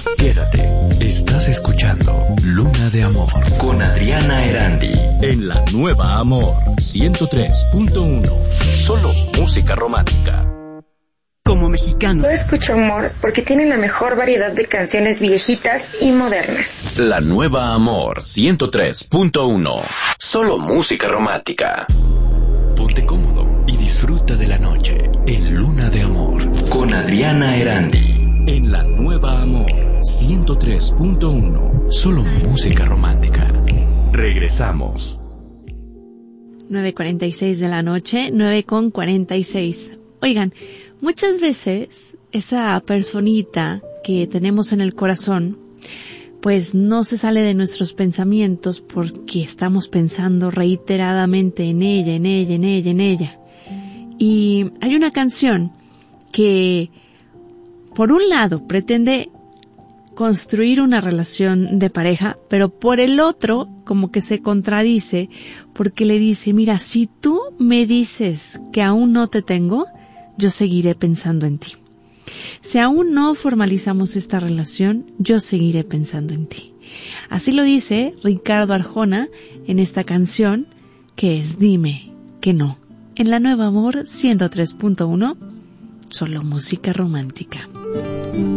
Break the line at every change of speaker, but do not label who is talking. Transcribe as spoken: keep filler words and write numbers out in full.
Quédate, estás escuchando Luna de Amor con Adriana Erandi en la Nueva Amor ciento tres punto uno. Solo música romántica.
Como mexicano,
yo escucho Amor porque tiene la mejor variedad de canciones viejitas y modernas.
La Nueva Amor ciento tres punto uno. Solo música romántica. Ponte cómodo y disfruta de la noche en Luna de Amor con Adriana Erandi en la Nueva Amor ciento tres punto uno. Solo música romántica. Regresamos.
nueve cuarenta y seis de la noche, nueve con cuarenta y seis. Oigan, muchas veces esa personita que tenemos en el corazón, pues no se sale de nuestros pensamientos porque estamos pensando reiteradamente en ella, en ella, en ella, en ella. Y hay una canción que, por un lado, pretende construir una relación de pareja, pero por el otro, como que se contradice, porque le dice, mira, si tú me dices que aún no te tengo, yo seguiré pensando en ti. Si aún no formalizamos esta relación, yo seguiré pensando en ti. Así lo dice Ricardo Arjona en esta canción, que es Dime que no. En la Nueva Amor ciento tres punto uno, solo música romántica.